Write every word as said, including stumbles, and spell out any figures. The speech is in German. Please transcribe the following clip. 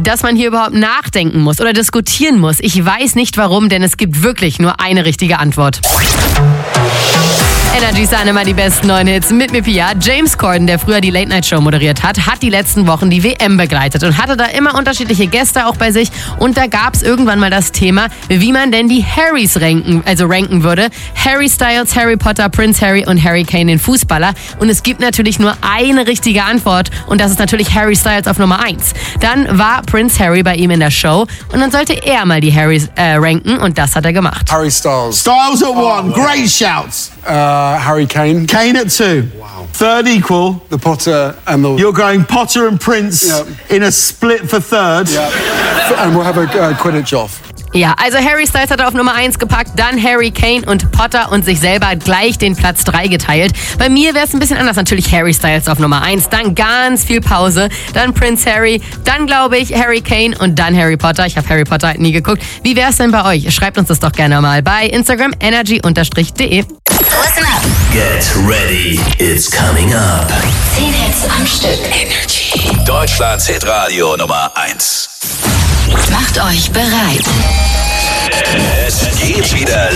dass man hier überhaupt nachdenken muss oder diskutieren muss. Ich weiß nicht warum, denn es gibt wirklich nur eine richtige Antwort. Energy sind immer die besten neuen Hits mit mir Pia. James Corden, der früher die Late-Night-Show moderiert hat, hat die letzten Wochen die W M begleitet und hatte da immer unterschiedliche Gäste auch bei sich. Und da gab es irgendwann mal das Thema, wie man denn die Harrys ranken, also ranken würde. Harry Styles, Harry Potter, Prince Harry und Harry Kane, den Fußballer. Und es gibt natürlich nur eine richtige Antwort und das ist natürlich Harry Styles auf Nummer eins. Dann war Prince Harry bei ihm in der Show und dann sollte er mal die Harrys äh, ranken und das hat er gemacht. Harry Styles. Styles at one. Great shouts. Uh, Harry Kane. Kane at two. Wow. Third equal. The Potter and the... You're going Potter and Prince Yeah. in a split for third. Yeah. And we'll have a uh, Quidditch off. Ja, also Harry Styles hat er auf Nummer eins gepackt, dann Harry Kane und Potter und sich selber gleich den Platz drei geteilt. Bei mir wäre es ein bisschen anders, natürlich Harry Styles auf Nummer eins, dann ganz viel Pause, dann Prince Harry, dann glaube ich Harry Kane und dann Harry Potter. Ich habe Harry Potter halt nie geguckt. Wie wäre es denn bei euch? Schreibt uns das doch gerne mal bei Instagram energy unterstrich de. Listen up. Get ready, it's coming up. Zehn Hits am Stück. Energy. Deutschlands Hitradio Nummer eins. Macht euch bereit. Es geht wieder